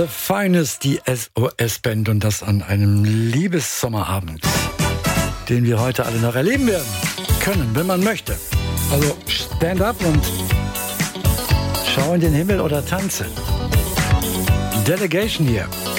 The Finest, die SOS-Band, und das an einem Liebessommerabend, den wir heute alle noch erleben werden können, wenn man möchte. Also stand up und schau in den Himmel oder tanze. Delegation hier.